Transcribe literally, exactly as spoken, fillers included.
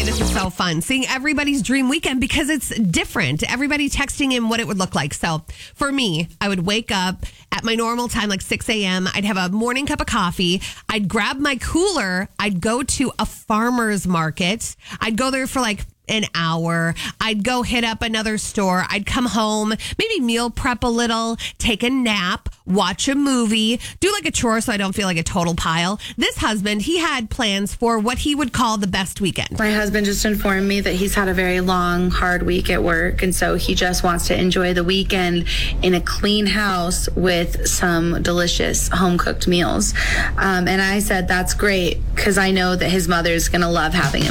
Okay, this is so fun. Seeing everybody's dream weekend because it's different. Everybody texting in what it would look like. So for me, I would wake up at my normal time, like six a.m. I'd have a morning cup of coffee. I'd grab my cooler. I'd go to a farmer's market. I'd go there for like an hour. I'd go hit up another store. I'd come home, maybe meal prep a little, take a nap, watch a movie, do like a chore so I don't feel like a total pile. This husband, he had plans for what he would call the best weekend. My husband just informed me that he's had a very long, hard week at work, and so he just wants to enjoy the weekend in a clean house with some delicious home-cooked meals. Um, and I said, that's great, because I know that his mother's going to love having him